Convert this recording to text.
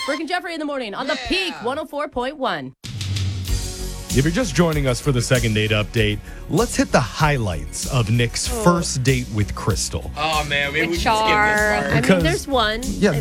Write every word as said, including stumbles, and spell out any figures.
Brooke and Jeffrey in the morning on the Peak one oh four point one. If you're just joining us for the second date update, let's hit the highlights of Nick's first date with Crystal. Oh, man. Maybe we Which should skip this are, part. I mean, Because- there's one. Yeah,